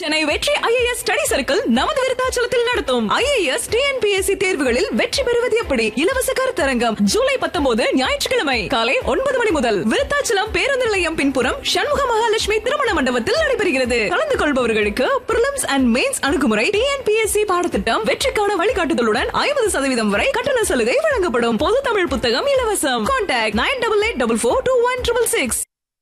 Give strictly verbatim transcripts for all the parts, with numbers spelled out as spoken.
சென்னை வெற்றி IAS study circle நமது விருத்தாச்சலத்தில் நடத்தும் ஐஏஎஸ் டிஎன்பிஎஸ்சி தேர்வுகளில் வெற்றி பெறுவது எப்படி இலவச கருத்தரங்கம் ஜூலை பத்தொன்பது ஞாயிற்றுக்கிழமை காலை ஒன்பது மணி முதல் விருத்தாச்சலம் பேருந்து நிலையம் பின்புறம் சண்முக மகாலட்சுமி திருமண மண்டபத்தில் நடைபெறுகிறது. கலந்து கொள்பவர்களுக்கு பிரிலிம்ஸ் அண்ட் மெயின்ஸ் அணுகுமுறை டிஎன்பிஎஸ்சி பாடத்திட்டம் வெற்றிக்கான வழிகாட்டுதலுடன் ஐம்பது சதவீதம் வரை கட்டண சலுகை வழங்கப்படும். பொது தமிழ் புத்தகம் இலவசம். Contact nine double eight double four two one triple six.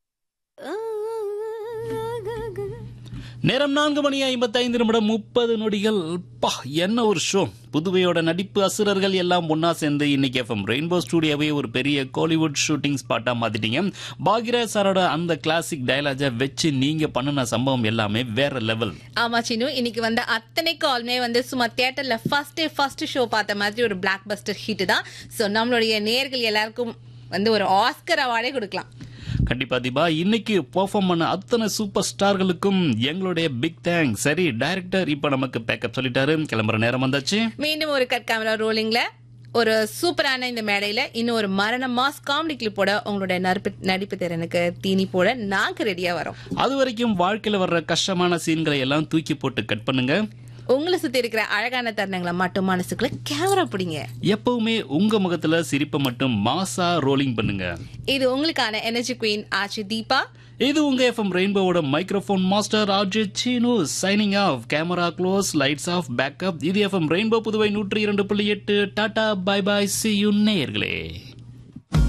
நேரம் நான்கு மணி ஐம்பத்தி ஐந்து நிமிடம் முப்பது நொடிகள். பா, என்ன ஒரு ஷோ! புதுவையோட நடிப்பு அசுரர்கள் எல்லாம் ஒன்னா சேர்ந்து இன்னைக்கு எஃப்எம் ரெயின்போ ஸ்டுடியோவே ஒரு பெரிய கோலிவுட் ஷூட்டிங் ஸ்பாட்டா மாத்திட்டீங்க. பாக்யராஜ் சாரோட அந்த கிளாசிக் டயலாஜை வச்சு நீங்க பண்ணின சம்பவம் எல்லாமே வேற லெவல். ஆமா சினு, இன்னைக்கு வந்து அத்தனை கால்மே வந்து சும்மா தியேட்டர்ல ஃபர்ஸ்ட் ஃபர்ஸ்ட் ஷோ பார்த்த மாதிரி ஒரு பிளாக் பஸ்டர் ஹிட் தான். சோ நம்மளுடைய நேயர்கள் எல்லாருக்கும் வந்து ஒரு ஆஸ்கர் அவார்டே கொடுக்கலாம். கண்டிப்பா தீபா, இன்னைக்கு பெர்ஃபார்ம் பண்ண அத்தனை சூப்பர் ஸ்டார்களுக்கும் எங்களுடைய பிக் தேங்க்ஸ். சரி, டைரக்டர் இப்ப நமக்கு பேக்கப் சொல்லிட்டாரு, கிளம்புற நேரம் வந்தாச்சு. மீண்டும் ஒரு கட் கேமரா ரோலிங்ல ஒரு சூப்பரான இந்த மேடையில இன்னும் ஒரு மரண மாஸ் காமெடி கிளிப்போட உங்களுடைய நடிப்பு திறனுக்கு தீனி போட நாங்க ரெடியா வரோம். அது வரைக்கும் வாழ்க்கையில வர்ற கஷ்டமான சீன்களை எல்லாம் தூக்கி போட்டு கட் பண்ணுங்க. உங்களை சுத்தி இருக்கிற அழகான தருணங்களை மட்டும் மனசுக்குள்ள கேமரா பிடிங்க. எப்பவுமே உங்க முகத்துல சிரிப்பை மட்டும் மாசா ரோலிங் பண்ணுங்க. இது உங்களுக்கான எனர்ஜி குவீன் ஆச்சி தீபா. இது உங்க FM ரெயின்போவோட microphone master RJ Seenu signing off. Camera close, lights off, backup. இது எஃப்எம் ரெயின்போ புதுவை நூற்றி இரண்டு புள்ளி எட்டு. Tata, bye bye, C you நேயர்களே.